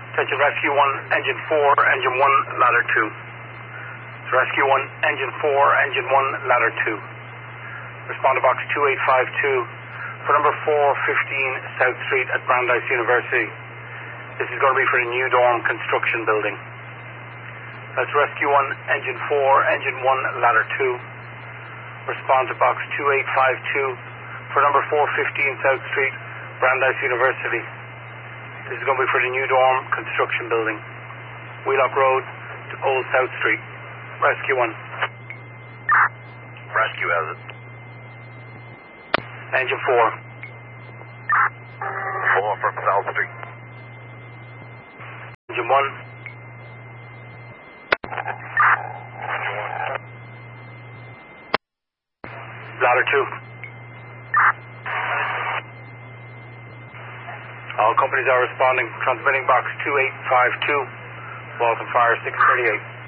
Attention Rescue 1, Engine 4, Engine 1, Ladder 2. It's Rescue 1, Engine 4, Engine 1, Ladder 2. Respond to box 2852 for number 415 South Street at Brandeis University. This is going to be for the new dorm construction building. That's Rescue 1, Engine 4, Engine 1, Ladder 2. Respond to box 2852 for number 415 South Street, Brandeis University. This is going to be for the new dorm construction building. Wheelock Road to Old South Street. Rescue 1. Rescue has it. Engine 4. 4 from South Street. Engine 1. Ladder 2. All companies are responding. Transmitting box 2852. Waltham Fire 638.